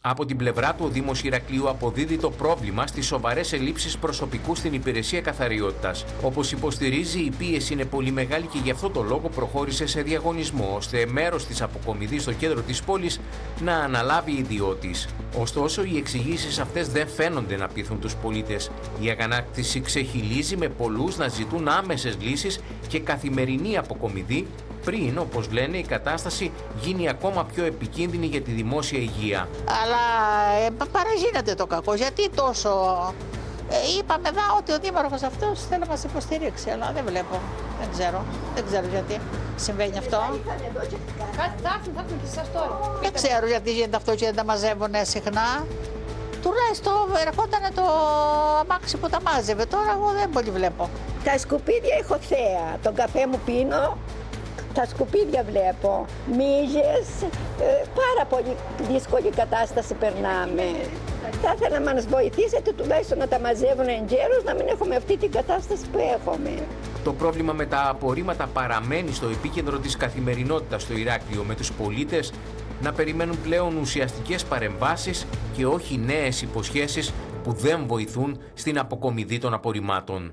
Από την πλευρά του, ο Δήμος Ηρακλείου αποδίδει το πρόβλημα στις σοβαρές ελλείψεις προσωπικού στην υπηρεσία καθαριότητας. Όπως υποστηρίζει, η πίεση είναι πολύ μεγάλη και γι' αυτό το λόγο προχώρησε σε διαγωνισμό, ώστε μέρος της αποκομιδής στο κέντρο της πόλης να αναλάβει ιδιώτης. Ωστόσο, οι εξηγήσεις αυτές δεν φαίνονται να πείθουν τους πολίτες. Η αγανάκτηση ξεχυλίζει, με πολλούς να ζητούν άμεσες λύσεις και καθημερινή αποκομιδή, πριν, όπως λένε, η κατάσταση γίνει ακόμα πιο επικίνδυνη για τη δημόσια υγεία. Αλλά παραγίνεται το κακό. Γιατί τόσο... είπαμε εδώ ότι ο δήμαρχος αυτός θέλει να μας υποστηρίξει, αλλά δεν βλέπω. Δεν ξέρω γιατί συμβαίνει αυτό. Κάτι θα έρθουν και εσάς τώρα. Δεν ξέρω γιατί γίνεται αυτό και δεν τα μαζεύουν συχνά. Τουλάχιστον ερχόταν το αμάξι που τα μάζευε. Τώρα εγώ δεν πολύ βλέπω. Τα σκουπίδια έχω θέα. Τον καφέ μου πίνω. Τα σκουπίδια βλέπω, μύγες, πάρα πολύ δύσκολη κατάσταση περνάμε. Θα ήθελα να μας βοηθήσετε τουλάχιστον να τα μαζεύουν εγκαίρως, να μην έχουμε αυτή την κατάσταση που έχουμε. Το πρόβλημα με τα απορρίμματα παραμένει στο επίκεντρο της καθημερινότητας στο Ηράκλειο, με τους πολίτες να περιμένουν πλέον ουσιαστικές παρεμβάσεις και όχι νέες υποσχέσεις που δεν βοηθούν στην αποκομιδή των απορριμμάτων.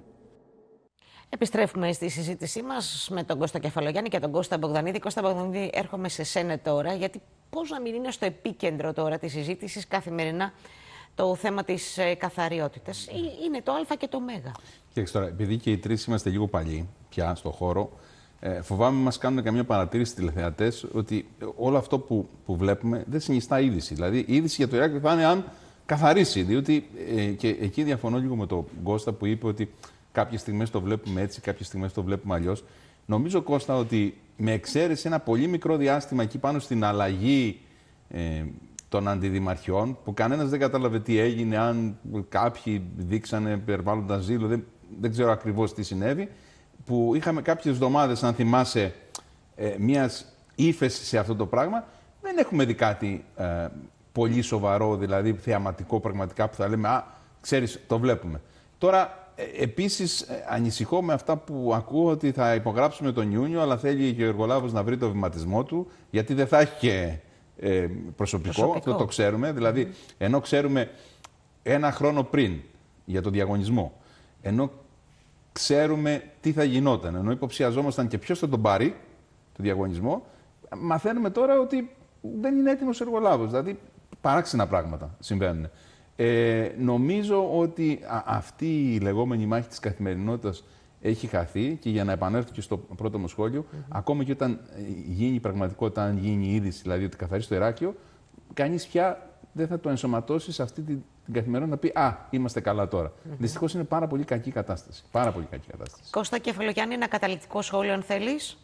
Επιστρέφουμε στη συζήτησή μας με τον Κώστα Κεφαλογιάννη και τον Κώστα Μπογδανίδη. Κώστα Μπογδανίδη, έρχομαι σε σένα τώρα, γιατί πώς να μην είναι στο επίκεντρο τώρα της συζήτησης καθημερινά το θέμα της καθαριότητας. Είναι το Α και το Μ. Κοιτάξτε τώρα, επειδή και οι τρεις είμαστε λίγο παλιοί πια στο χώρο, φοβάμαι μας κάνουν καμία παρατήρηση τηλεθεατές ότι όλο αυτό που βλέπουμε δεν συνιστά είδηση. Δηλαδή, η είδηση για το Ηράκλειο θα είναι αν καθαρίσει. Διότι και εκεί διαφωνώ λίγο με τον Κώστα που είπε ότι κάποιες στιγμές το βλέπουμε έτσι, κάποιες στιγμές το βλέπουμε αλλιώς. Νομίζω, Κώστα, ότι με εξαίρεση ένα πολύ μικρό διάστημα εκεί πάνω στην αλλαγή των αντιδημαρχιών, που κανένας δεν κατάλαβε τι έγινε, αν κάποιοι δείξανε περιβάλλοντα ζήλο, δεν ξέρω ακριβώς τι συνέβη, που είχαμε κάποιες εβδομάδες, αν θυμάσαι, μιας ύφεσης σε αυτό το πράγμα, δεν έχουμε δει κάτι πολύ σοβαρό, δηλαδή θεαματικό πραγματικά, που θα λέμε «Α, ξέρεις, το βλέπουμε». Τώρα, επίσης, ανησυχώ με αυτά που ακούω ότι θα υπογράψουμε τον Ιούνιο, αλλά θέλει και ο εργολάβος να βρει το βηματισμό του, γιατί δεν θα έχει και προσωπικό, αυτό το ξέρουμε. Δηλαδή, ενώ ξέρουμε ένα χρόνο πριν για τον διαγωνισμό, ενώ ξέρουμε τι θα γινόταν, ενώ υποψιαζόμασταν και ποιος θα τον πάρει, το διαγωνισμό, μαθαίνουμε τώρα ότι δεν είναι έτοιμος ο εργολάβος. Δηλαδή, παράξενα πράγματα συμβαίνουν. Νομίζω ότι αυτή η λεγόμενη μάχη της καθημερινότητας έχει χαθεί και για να επανέλθω και στο πρώτο μου σχόλιο, ακόμα και όταν γίνει πραγματικότητα, αν γίνει η είδηση, δηλαδή ότι καθαρίζει το Ηράκλειο, κανείς πια δεν θα το ενσωματώσει σε αυτή την καθημερινότητα να πει «Α, είμαστε καλά τώρα». Δυστυχώς είναι πάρα πολύ κακή κατάσταση. Πάρα πολύ κακή κατάσταση. Κώστα Κεφαλογιάννη, ένα καταληκτικό σχόλιο, αν θέλεις.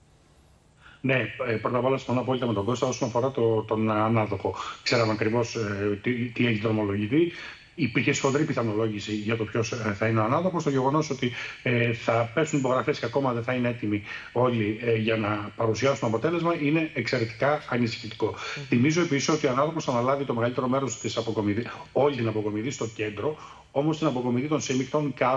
Ναι, πρώτα απ' όλα συμφωνώ απόλυτα με τον Κώστα όσον αφορά τον ανάδοχο. Ξέραμε ακριβώς τι έχει δρομολογηθεί. Υπήρχε σφοδρή πιθανολόγηση για το ποιος θα είναι ο ανάδοχος. Το γεγονός ότι θα πέσουν υπογραφές και ακόμα δεν θα είναι έτοιμοι όλοι για να παρουσιάσουν αποτέλεσμα είναι εξαιρετικά ανησυχητικό. Θυμίζω επίσης ότι ο ανάδοχος θα αναλάβει το μεγαλύτερο μέρος της αποκομιδής, όλη την αποκομιδή στο κέντρο, όμως την αποκομιδή των σύμμικτων